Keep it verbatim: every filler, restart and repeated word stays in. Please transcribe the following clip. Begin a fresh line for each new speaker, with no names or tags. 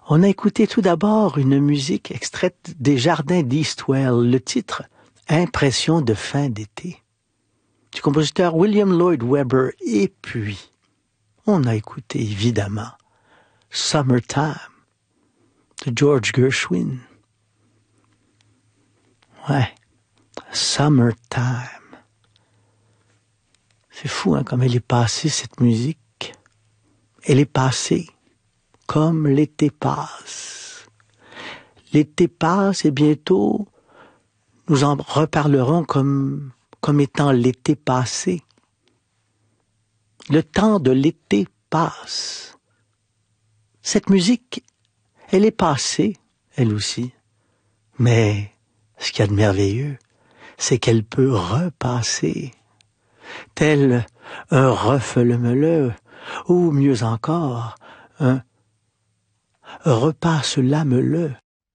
On a écouté tout d'abord une musique extraite des Jardins d'Eastwell, le titre « Impression de fin d'été » du compositeur William Lloyd Webber. Et puis, on a écouté évidemment « Summertime » de George Gershwin. Ouais, « Summertime ». C'est fou, hein, comme elle est passée, cette musique. Elle est passée. Comme l'été passe. L'été passe et bientôt, nous en reparlerons comme, comme étant l'été passé. Le temps de l'été passe. Cette musique, elle est passée, elle aussi. Mais ce qu'il y a de merveilleux, c'est qu'elle peut repasser. Tel un refele-mele, ou mieux encore, un repasse-la-me-le.